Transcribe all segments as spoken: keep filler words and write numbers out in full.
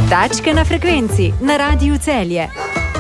Tačke na frekvenci na Radiu Celje.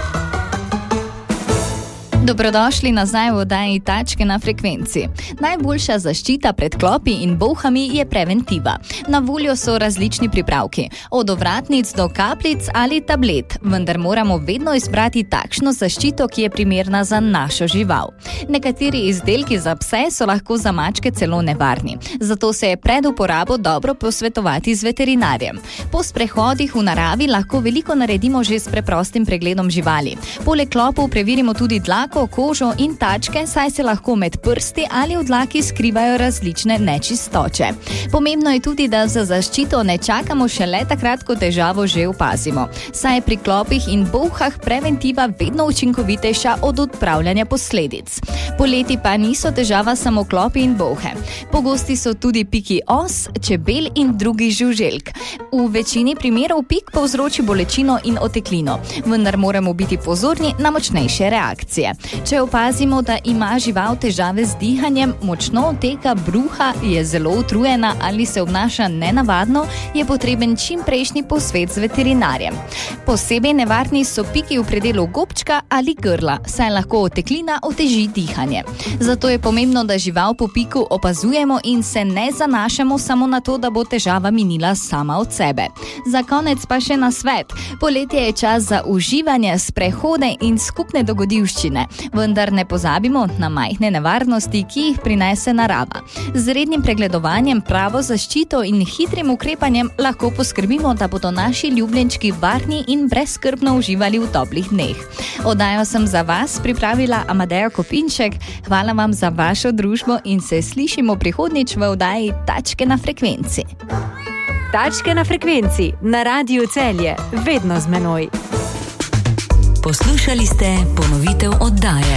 Dobrodošli nazaj v oddaji Tačke na frekvenci. Najboljša zaščita pred klopi in bolhami je preventiva. Na voljo so različni pripravki, od ovratnic do kapljic ali tablet, vendar moramo vedno izbrati takšno zaščito, ki je primerna za našo žival. Nekateri izdelki za pse so lahko za mačke celo nevarni, zato se je pred uporabo dobro posvetovati z veterinarjem. Po sprehodih v naravi lahko veliko naredimo že s preprostim pregledom živali. Poleg klopov preverimo tudi dlako, kožo in tačke, saj se lahko med prsti ali v dlaki skrivajo različne nečistoče. Pomembno je tudi, da za zaščito ne čakamo šele takrat, ko težavo že opazimo, saj je pri klopih in bolhah preventiva vedno učinkovitejša od odpravljanja posledic. Poleti pa niso težava samo klopi in bolhe. Pogosti so tudi piki os, čebel in drugih žuželk. V večini primerov pik povzroči bolečino in oteklino, vendar moramo biti pozorni na močnejše reakcije. Če opazimo, da ima žival težave z dihanjem, močno oteka, bruha, je zelo utrujena ali se obnaša nenavadno, je potreben čimprejšnji posvet z veterinarjem. Posebej nevarni so piki v predelu gobčka ali grla, saj lahko oteklina oteži dihanje. Zato je pomembno, da žival po piku opazujemo in se ne zanašamo samo na to, da bo težava minila sama od sebe. Za konec pa še nasvet. Poletje je čas za uživanje, sprehode in skupne dogodivščine. Vendar ne pozabimo na majhne nevarnosti, ki jih prinese narava. Z rednim pregledovanjem, pravo zaščito in hitrim ukrepanjem lahko poskrbimo, da bodo naši ljubljenčki varni in brezskrbno uživali v toplih dneh. Oddajo sem za vas pripravila Amadeja Kopinček. Hvala vam za vašo družbo in se slišimo prihodnjič v oddaji Tačke na frekvenci. Tačke na frekvenci na Radiu Celje, vedno z menoj. Poslušali ste ponovitev oddaje.